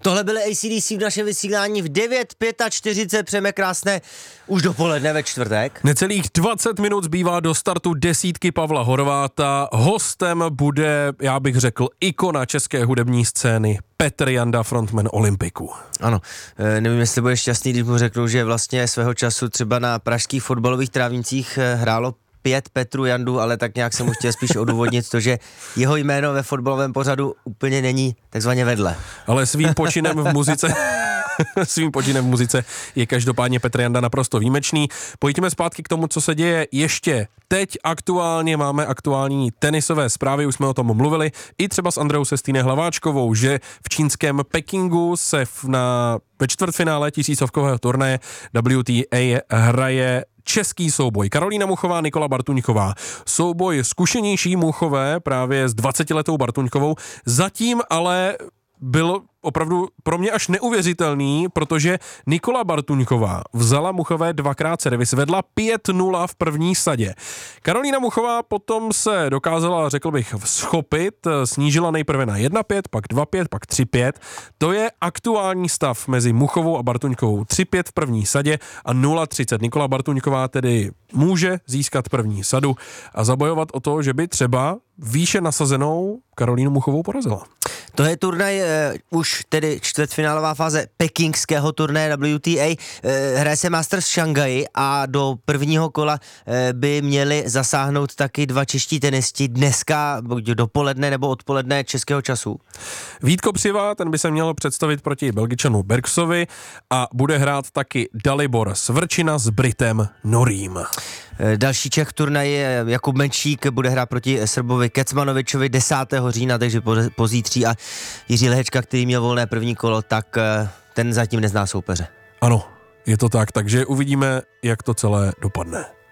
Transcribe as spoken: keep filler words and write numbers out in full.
Tohle byly A C D C v našem vysílání v devět čtyřicet pět, přejeme krásné už dopoledne ve čtvrtek. Necelých dvacet minut zbývá do startu desítky Pavla Horváta. Hostem bude, já bych řekl, ikona české hudební scény Petr Janda, frontman Olympiku. Ano, nevím, jestli bude šťastný, když mu řeknu, že vlastně svého času třeba na pražských fotbalových trávnicích hrálo pět Petru Jandu, ale tak nějak jsem mu chtěl spíš odůvodnit to, že jeho jméno ve fotbalovém pořadu úplně není takzvaně vedle. Ale svým počinem v muzice... Svým počinem v muzice je každopádně Petr Janda naprosto výjimečný. Pojďme zpátky k tomu, co se děje ještě teď aktuálně. Máme aktuální tenisové zprávy, už jsme o tom mluvili, i třeba s Andreou Sestýne Hlaváčkovou, že v čínském Pekingu se v, na, ve čtvrtfinále tisícovkového turnaje W T A hraje český souboj. Karolína Muchová, Nikola Bartuňková. Souboj zkušenější Muchové právě s dvacetiletou Bartuňkovou. Zatím ale byl opravdu pro mě až neuvěřitelný, protože Nikola Bartuňková vzala Muchové dvakrát servis, vedla pět nula v první sadě. Karolína Muchová potom se dokázala, řekl bych, schopit, snížila nejprve na jedna pět, pak dva pět, pak tři pět. To je aktuální stav mezi Muchovou a Bartuňkovou. tři pět v první sadě a nula třicet. Nikola Bartuňková tedy může získat první sadu a zabojovat o to, že by třeba výše nasazenou Karolínu Muchovou porazila. To je turnaj uh, už tedy čtvrtfinálová fáze pekingského turnaje W T A. Uh, hraje se Masters Šangaji a do prvního kola uh, by měli zasáhnout taky dva čeští tenisti dneska, buď dopoledne nebo odpoledne českého času. Vít Kopřiva, ten by se měl představit proti Belgičanu Bergsovi a bude hrát taky Dalibor Svrčina s Britem Norím. Další Čech v turnaji Jakub Menšík bude hrát proti Srbovi Kecmanovičovi desátého října, takže pozítří, a Jiří Lehečka, který měl volné první kolo, tak ten zatím nezná soupeře. Ano, je to tak, takže uvidíme, jak to celé dopadne.